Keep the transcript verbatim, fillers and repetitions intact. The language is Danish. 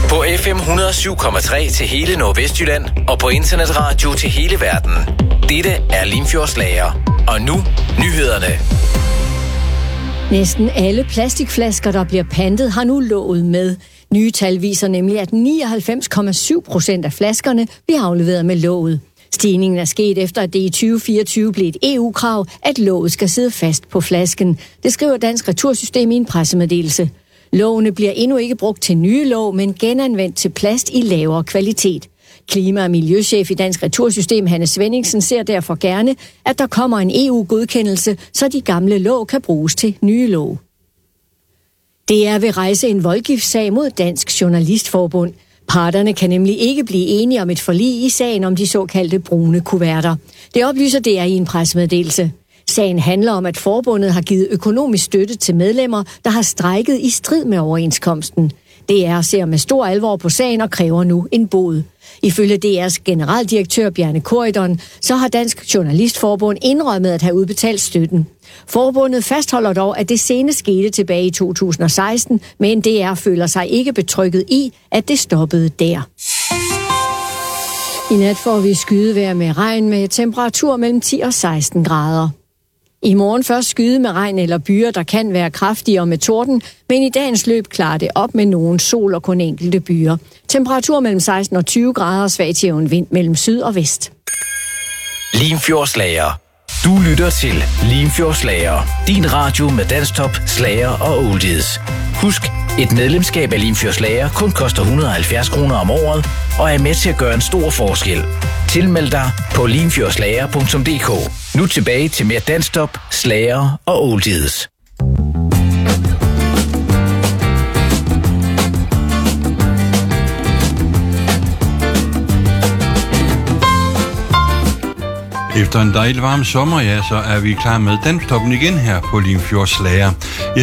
På F M et hundrede og syv komma tre til hele Nordvestjylland og på internetradio til hele verden. Dette er Limfjordslager. Og nu, nyhederne. Næsten alle plastikflasker, der bliver pantet, har nu låget med. Nye tal viser nemlig, at nioghalvfems komma syv procent af flaskerne bliver afleveret med låget. Stigningen er sket efter, at det i tyve fireogtyve blev et E U-krav, at låget skal sidde fast på flasken. Det skriver Dansk Retursystem i en pressemeddelelse. Lågene bliver endnu ikke brugt til nye låg, men genanvendt til plast i lavere kvalitet. Klima- og miljøchef i Dansk Retursystem, Hanne Svenningsen, ser derfor gerne, at der kommer en E U-godkendelse, så de gamle låg kan bruges til nye låg. D R vil rejse en voldgiftssag mod Dansk Journalistforbund. Parterne kan nemlig ikke blive enige om et forlig i sagen om de såkaldte brune kuverter. Det oplyser D R i en pressemeddelelse. Sagen handler om, at forbundet har givet økonomisk støtte til medlemmer, der har strejket i strid med overenskomsten. D R ser med stor alvor på sagen og kræver nu en bod. Ifølge D R's generaldirektør Bjarne Corydon, så har Dansk Journalistforbund indrømmet at have udbetalt støtten. Forbundet fastholder dog, at det senest skete tilbage i to tusind og seksten, men D R føler sig ikke betrygget i, at det stoppede der. I nat får vi skydevejr med regn med temperatur mellem ti og seksten grader. I morgen først skyde med regn eller byer, der kan være kraftigere med torden, men i dagens løb klarer det op med nogen sol og kun enkelte byer. Temperatur mellem seksten og tyve grader, svag til jævn vind mellem syd og vest. Limfjordslager. Du lytter til Limfjordslager. Din radio med danstop, slager og oldies. Husk, et medlemskab af Limfjordslager kun koster et hundrede og halvfjerds kroner om året og er med til at gøre en stor forskel. Tilmeld dig på limfjordslager punktum d k. Nu tilbage til mere danstop, slager og oldies. Efter en dejlig varm sommer, ja, så er vi klar med danstoppen igen her på Limfjordslager.